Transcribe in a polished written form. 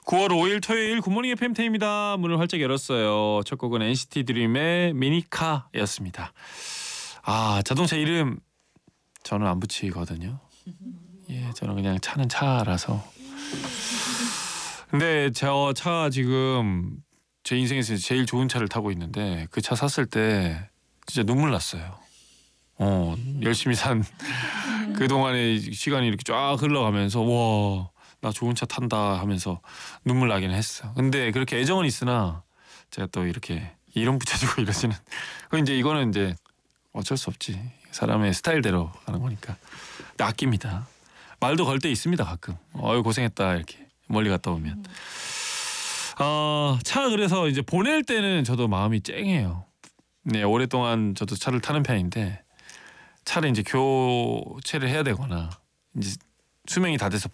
9월 5일 토요일 굿모닝 FM 태입니다. 문을 활짝 열었어요. 첫 곡은 NCT 드림의 미니카였습니다. 아, 자동차 이름 저는 안 붙이거든요. 예, 저는 그냥 차는 차라서. 근데 저 차 지금 제 인생에서 제일 좋은 차를 타고 있는데 그 차 샀을 때 진짜 눈물 났어요. 열심히 산 그동안의 시간이 이렇게 쫙 흘러가면서 와, 나 좋은 차 탄다 하면서 눈물 나긴 했어. 근데 그렇게 애정은 있으나 제가 또 이렇게 이름 붙여주고 이러지는 이제 이거는 이제 어쩔 수 없지. 사람의 스타일대로 가는 거니까. 근데 아낍니다. 말도 걸 때 있습니다 가끔. 어유 고생했다 이렇게 멀리 갔다 오면. 차 그래서 이제 보낼 때는 저도 마음이 쨍해요. 네, 오랫동안 저도 차를 타는 편인데 차를 이제 교체를 해야 되거나 이제 수명이 다 돼서